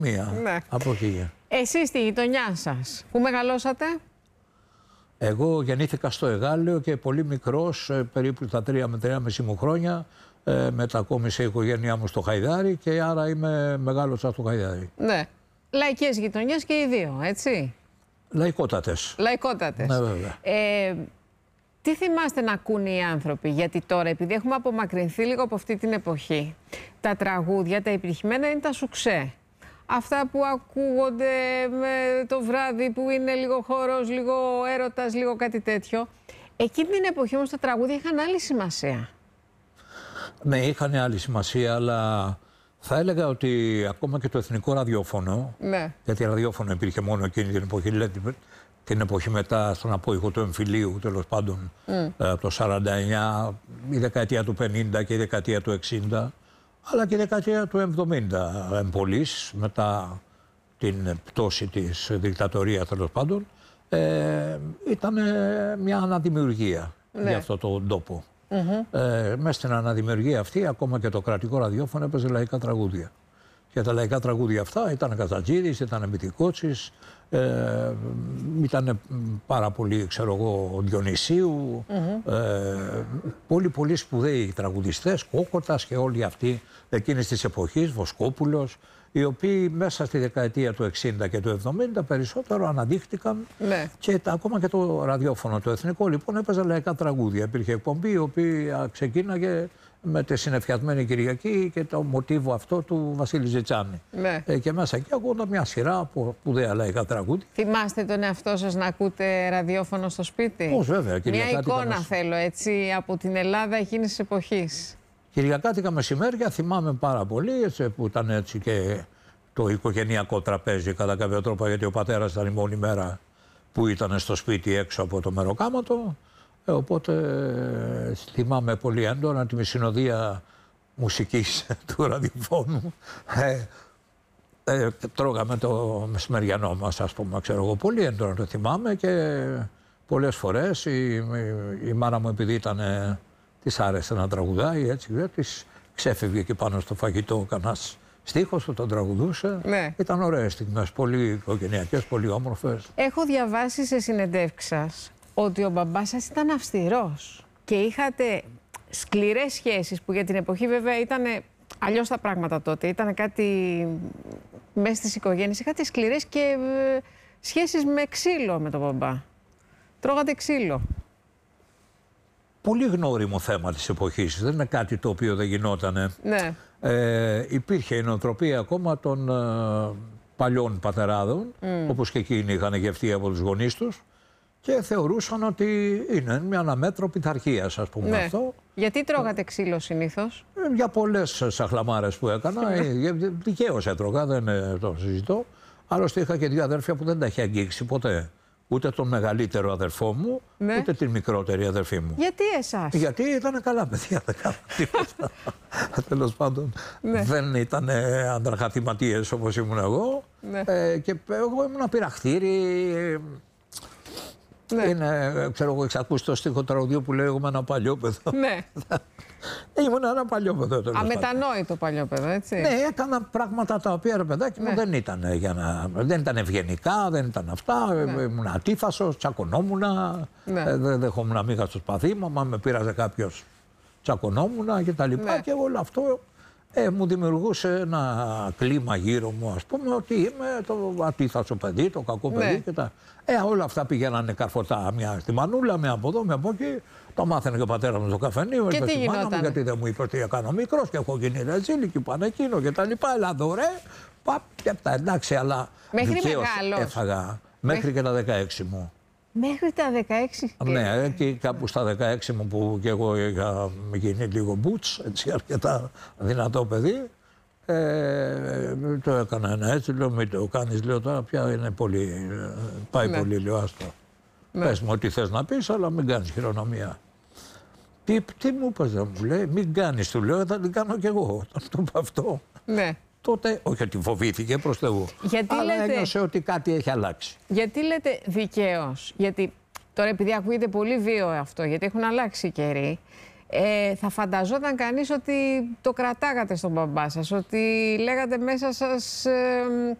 Μία. Ναι. Από εκεί. Εσείς στη γειτονιά σας, πού μεγαλώσατε? Εγώ γεννήθηκα στο Εγάλεο και πολύ μικρός, περίπου τα 3 με 3,5 μου χρόνια, μετακόμισε η οικογένειά μου στο Χαϊδάρι και άρα είμαι μεγάλωσα στο Χαϊδάρι. Ναι. Λαϊκές γειτονιές και οι δύο, έτσι. Λαϊκότατες. Λαϊκότατες. Ναι, βέβαια. Τι θυμάστε να ακούνε οι άνθρωποι, γιατί τώρα, επειδή έχουμε απομακρυνθεί λίγο από αυτή την εποχή, τα τραγούδια, τα επιτυχημένα είναι τα σουξέ. Αυτά που ακούγονται με το βράδυ, που είναι λίγο χορός, λίγο έρωτας, λίγο κάτι τέτοιο. Εκείνη την εποχή όμως τα τραγούδια είχαν άλλη σημασία. Ναι, είχαν άλλη σημασία, αλλά θα έλεγα ότι ακόμα και το εθνικό ραδιόφωνο, Ναι. γιατί ραδιόφωνο υπήρχε μόνο εκείνη την εποχή, δηλαδή την εποχή μετά στον απόϊχο του εμφυλίου, τέλος πάντων, το 49, η δεκαετία του 50 και η δεκαετία του 60, αλλά και η δεκαετία του 70 εμπολής, μετά την πτώση της δικτατορίας, τέλος πάντων, ήταν μια αναδημιουργία για αυτόν τον τόπο. Μέσα στην αναδημιουργία αυτή, ακόμα και το κρατικό ραδιόφωνο έπαιζε λαϊκά τραγούδια. Και τα λαϊκά τραγούδια αυτά ήταν Καζατζίδης, ήταν Μητικότσης, ήταν πάρα πολύ, ξέρω εγώ, Διονυσίου, πολύ σπουδαίοι τραγουδιστές, Κόκοτας και όλοι αυτοί εκείνης της εποχής, Βοσκόπουλος, οι οποίοι μέσα στη δεκαετία του 60 και του 70 περισσότερο αναδείχτηκαν. Ναι. Και ακόμα και το ραδιόφωνο το εθνικό λοιπόν έπαιζε λαϊκά τραγούδια. Υπήρχε εκπομπή η οποία ξεκίναγε με τη συνεφιασμένη Κυριακή και το μοτίβο αυτό του Βασίλη Ζητσάνη. Ναι. Και μέσα εκεί ακούγονταν μια σειρά από σπουδαία λαϊκά τραγούδια. Θυμάστε τον εαυτό σας να ακούτε ραδιόφωνο στο σπίτι? Πώς, βέβαια. Μια εικόνα θέλω, έτσι, από την Ελλάδα εκείνης της εποχής. Κυριακάτικα μεσημέρια θυμάμαι πάρα πολύ, έτσι, που ήταν έτσι και το οικογενειακό τραπέζι κατά κάποιο τρόπο, γιατί ο πατέρας ήταν η μόνη μέρα που ήταν στο σπίτι έξω από το μεροκάματο. Οπότε θυμάμαι πολύ έντονα τη συνοδεία μουσικής του ραδιοφώνου. Τρώγαμε το μεσημεριανό μας, ας πούμε, ξέρω εγώ, πολύ έντονα το θυμάμαι και πολλές φορές η μάνα μου, επειδή της άρεσε να τραγουδάει, έτσι, της ξέφευγε εκεί πάνω στο φαγητό κανένας στίχος που τον τραγουδούσε. Ναι. Ήταν ωραίες στιγμές, πολύ οικογενειακές, πολύ όμορφες. Έχω διαβάσει σε συνεντεύξεις σας ότι ο μπαμπάς σας ήταν αυστηρός και είχατε σκληρές σχέσεις, που για την εποχή βέβαια ήταν αλλιώς τα πράγματα τότε. Ήταν κάτι μέσα στις οικογένειες. Είχατε σκληρές και σχέσεις με ξύλο με τον μπαμπά. Τρώγατε ξύλο. Πολύ γνώριμο θέμα της εποχής. Δεν είναι κάτι το οποίο δεν γινότανε. Ναι. Υπήρχε η νοοτροπία ακόμα των παλιών πατεράδων, όπως και εκείνοι είχαν γευτεί από τους γονείς τους, και θεωρούσαν ότι είναι μια αναμέτρο πειθαρχίας, ας πούμε, αυτό. Γιατί τρώγατε ξύλο συνήθως? Για πολλές σαχλαμάρες που έκανα. Δικαίως έτρωγα, δεν το συζητώ. Άλλωστε είχα και δύο αδέρφια που δεν τα είχε αγγίξει ποτέ. Ούτε τον μεγαλύτερο αδερφό μου, ούτε την μικρότερη αδερφή μου. Γιατί εσάς? Γιατί ήταν καλά παιδιά, δεν κάνανε τίποτα. Τέλος πάντων, δεν ήταν αντραχαθηματίες όπως ήμουν εγώ. Και εγώ ήμουν πειραχτήρι. Είναι, ξέρω εγώ, έχεις ακούσει το στίχο τραγουδίου που λέει εγώ είμαι ένα παλιό παιδό. Ναι. Ήμουν ένα παλιό παιδό. Αμετανόητο παλιό παιδό, έτσι. Ναι, έκανα πράγματα τα οποία, ρε παιδάκι μου, δεν ήταν ευγενικά, δεν ήταν αυτά. Ήμουν αντίφασος, τσακωνόμουνα, δεν δεχόμουν μίγα στο σπαθί μου, άμα με πείραζε κάποιος τσακωνόμουνα και τα λοιπά. Και όλο αυτό μου δημιουργούσε ένα κλίμα γύρω μου, ας πούμε, ότι είμαι το αντίθασο παιδί, το κακό παιδί και τα... όλα αυτά πηγαίνανε καρφωτά, μια στη μανούλα, μια από εδώ, μια από εκεί. Το μάθαινε και ο πατέρα μου στο καφενείο, και είπε τι στη μάνα μου, γιατί δεν μου είπε ότι έκανα μικρός και έχω γίνει ρεζίλικη, πάνε εκείνο και τα λοιπά. Έλα εδώ ρε, και αυτά, εντάξει, αλλά δικαίως έφαγα μέχρι και τα 16 μου. Μέχρι τα 16. Ναι, και κάπου στα 16 μου που και εγώ είχα γίνει λίγο μπούτς, έτσι, αρκετά δυνατό παιδί. Το έκανα ένα έτσι, λέω μην το κάνεις, λέω τώρα πια είναι πολύ, πάει πολύ, λέω άστο. Πες μου ό,τι θες να πεις, αλλά μην κάνεις χειρονομία. Τι μου είπες, μου λέει, μην κάνεις, του λέω, θα την κάνω κι εγώ. Όταν του είπα αυτό, τότε, όχι ότι φοβήθηκε προς Θεού, αλλά ένιωσε ότι κάτι έχει αλλάξει. Γιατί λέτε δικαίως? Γιατί τώρα επειδή ακούγεται πολύ βίαιο αυτό, γιατί έχουν αλλάξει οι καιροί, θα φανταζόταν κανείς ότι το κρατάγατε στον μπαμπά σας, ότι λέγατε μέσα σας